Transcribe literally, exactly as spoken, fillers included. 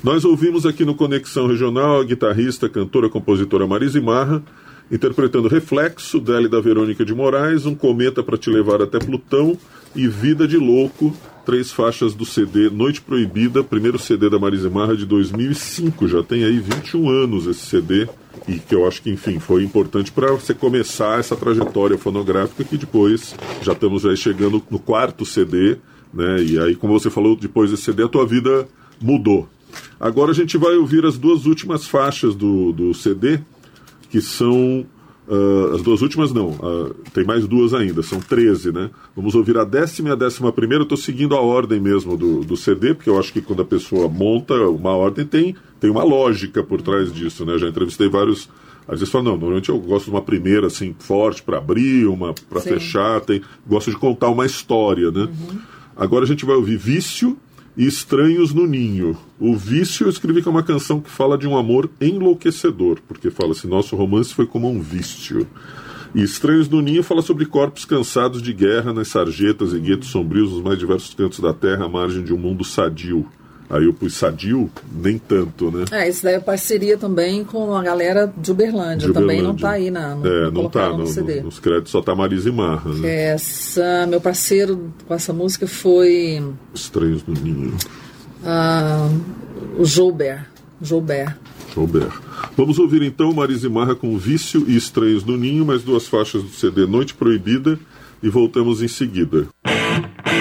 Nós ouvimos aqui no Conexão Regional a guitarrista, cantora, compositora Marisa Marra, interpretando Reflexo, dela e da Verônica de Moraes, Um Cometa para Te Levar até Plutão e Vida de Louco, três faixas do C D Noite Proibida, primeiro C D da Marisa Marra de dois mil e cinco, já tem aí vinte e um anos esse C D, e que eu acho que, enfim, foi importante para você começar essa trajetória fonográfica, que depois já estamos aí chegando no quarto C D, né? E aí, como você falou, depois desse C D a tua vida mudou. Agora a gente vai ouvir as duas últimas faixas do, do C D, que são... Uh, as duas últimas não, uh, tem mais duas ainda, são treze, né? Vamos ouvir a décima e a décima primeira. Eu estou seguindo a ordem mesmo do, do C D, porque eu acho que quando a pessoa monta uma ordem tem, tem uma lógica por trás disso, né? Eu já entrevistei vários, às vezes falam, não, normalmente eu gosto de uma primeira assim, forte para abrir, uma para fechar, tem, gosto de contar uma história, né? Uhum. Agora a gente vai ouvir Vício e Estranhos no Ninho. O Vício eu escrevi que é uma canção que fala de um amor enlouquecedor, porque fala assim, nosso romance foi como um vício. E Estranhos no Ninho fala sobre corpos cansados de guerra nas sarjetas e guetos sombrios nos mais diversos cantos da terra, à margem de um mundo sadio. Aí eu pus sadio, nem tanto, né? É, isso daí é parceria também com a galera de Uberlândia, de Uberlândia. Também não tá aí na, no, é, não tá, no, no C D. No, nos créditos só tá Marisa Marra, né? Essa, meu parceiro com essa música foi... Estranhos no Ninho. Ah, o Joubert. Joubert. Joubert. Vamos ouvir então Marisa Marra com Vício e Estranhos no Ninho, mais duas faixas do C D Noite Proibida, e voltamos em seguida.